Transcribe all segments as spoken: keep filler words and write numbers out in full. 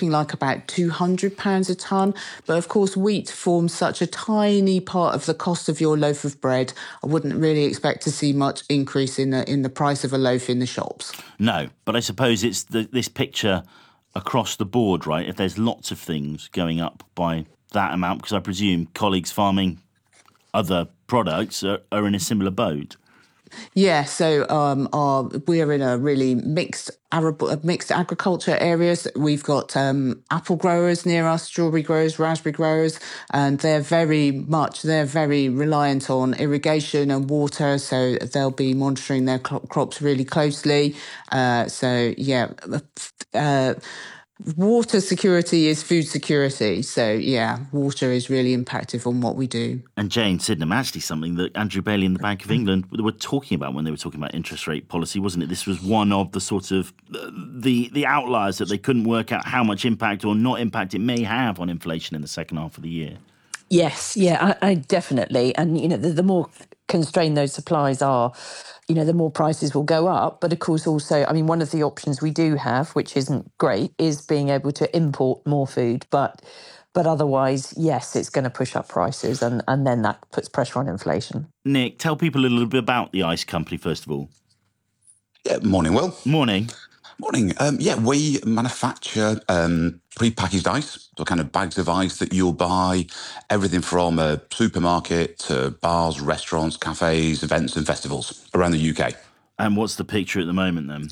looking like about two hundred pounds a tonne. But of course, wheat forms such a tiny part of the cost of your loaf of bread. I wouldn't really expect to see much increase in the, in the price of a loaf in the shops. No, but I suppose it's the, this picture across the board, right? If there's lots of things going up by that amount, because I presume colleagues farming other products are, are in a similar boat. Yeah, so um, our, we're in a really mixed Arab, mixed agriculture areas. We've got um, apple growers near us, strawberry growers, raspberry growers, and they're very much, they're very reliant on irrigation and water, so they'll be monitoring their crops really closely. Uh, so, yeah, uh, water security is food security. So, yeah, water is really impactful on what we do. And Jane, Sydenham, actually something that Andrew Bailey and the Bank of England were talking about when they were talking about interest rate policy, wasn't it? This was one of the sort of uh, the the outliers that they couldn't work out how much impact or not impact it may have on inflation in the second half of the year. Yes, yeah, I, I definitely. And, you know, the, the more constrained those supplies are, you know, the more prices will go up. But of course, also, I mean, one of the options we do have, which isn't great, is being able to import more food. But but otherwise, yes, it's going to push up prices, and, and then that puts pressure on inflation. Nick, tell people a little bit about the ice company, first of all. Yeah, morning, Will. Morning. Morning. Um, yeah, we manufacture um, pre-packaged ice, so kind of bags of ice that you'll buy, everything from a supermarket to bars, restaurants, cafes, events and festivals around the U K. And what's the picture at the moment then?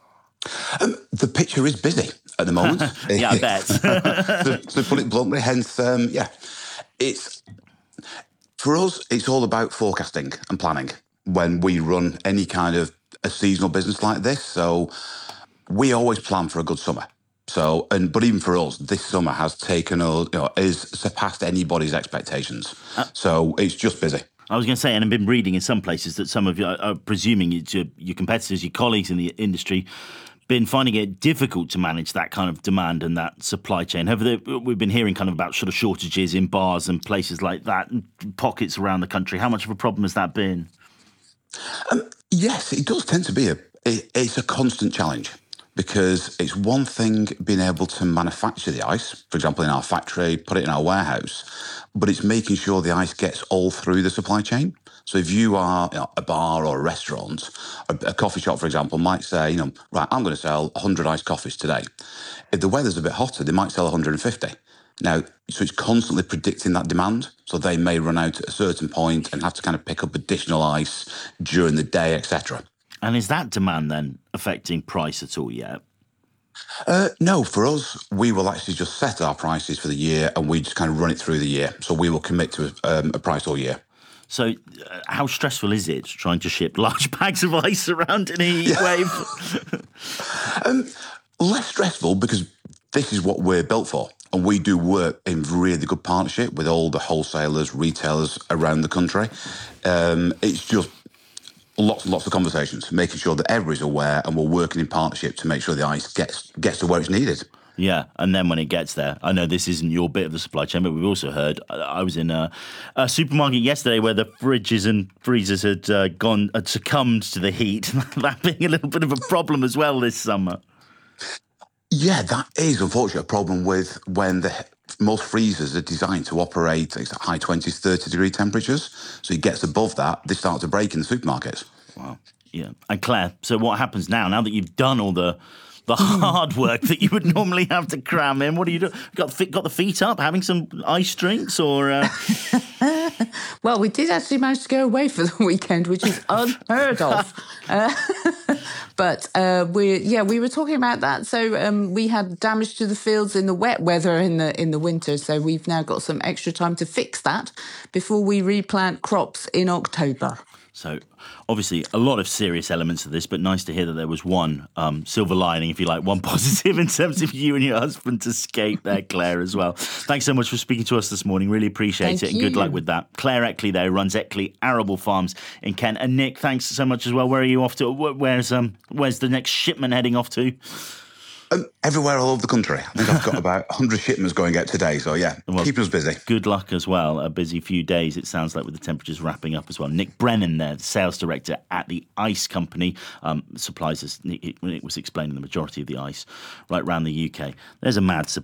Um, the picture is busy at the moment. Yeah, I bet. to, to put it bluntly, hence, um, yeah, it's for us, it's all about forecasting and planning when we run any kind of a seasonal business like this. So we always plan for a good summer. So, and but even for us, this summer has taken, you know, is surpassed anybody's expectations. Uh, so it's just busy. I was going to say, and I've been reading in some places that some of you are presuming it's your, your competitors, your colleagues in the industry, been finding it difficult to manage that kind of demand and that supply chain. Have they, we've been hearing kind of about sort of shortages in bars and places like that, and pockets around the country. How much of a problem has that been? Um, yes, it does tend to be a. It, it's a constant challenge. Because it's one thing being able to manufacture the ice, for example, in our factory, put it in our warehouse, but it's making sure the ice gets all through the supply chain. So if you are, you know, a bar or a restaurant, a, a coffee shop, for example, might say, you know, right, I'm going to sell one hundred iced coffees today. If the weather's a bit hotter, they might sell one hundred fifty. Now, so it's constantly predicting that demand. So they may run out at a certain point and have to kind of pick up additional ice during the day, et cetera. And is that demand then affecting price at all yet? Uh, no, for us, we will actually just set our prices for the year and we just kind of run it through the year. So we will commit to a, um, a price all year. So uh, how stressful is it trying to ship large bags of ice around in a heat yeah. wave? um, less stressful because this is what we're built for. And we do work in really good partnership with all the wholesalers, retailers around the country. Um, it's just lots and lots of conversations, making sure that everybody's aware and we're working in partnership to make sure the ice gets gets to where it's needed. Yeah, and then when it gets there, I know this isn't your bit of the supply chain, but we've also heard, I was in a, a supermarket yesterday where the fridges and freezers had uh, gone, had succumbed to the heat, that being a little bit of a problem as well this summer. Yeah, that is unfortunately a problem with when the most freezers are designed to operate at high twenties, thirty degree temperatures. So it gets above that, they start to break in the supermarkets. Wow. Yeah. And Claire, so what happens now, now that you've done all the the hard work that you would normally have to cram in, what do you do? Got, got the feet up, having some ice drinks or... Uh... Well, we did actually manage to go away for the weekend, which is unheard of. uh, but uh, we, yeah, we were talking about that. So um, we had damage to the fields in the wet weather in the in the winter. So we've now got some extra time to fix that before we replant crops in October. So obviously a lot of serious elements of this, but nice to hear that there was one um, silver lining, if you like, one positive in terms of you and your husband's escape there, Claire, as well. Thanks so much for speaking to us this morning. Really appreciate Thank it and you. good luck with that. Claire Eckley there runs Eckley Arable Farms in Kent. And Nick, thanks so much as well. Where are you off to? Where's um where's the next shipment heading off to? Um, everywhere all over the country. I think I've got about one hundred shipments going out today. So, yeah, well, keep us busy. Good luck as well. A busy few days, it sounds like, with the temperatures wrapping up as well. Nick Brennan there, the sales director at the Ice Company, um, supplies us, it, it was explaining the majority of the ice right around the U K. There's a mad